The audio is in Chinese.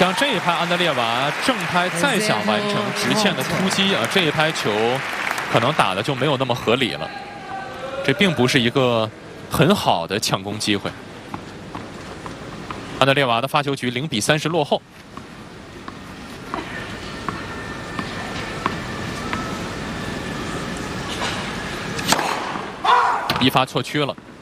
像这一拍，安德烈娃正拍再想完成直线的突击啊，这一拍球可能打的就没有那么合理了。这并不是一个很好的抢攻机会。安德烈娃的发球局0比30落后。一发错区了。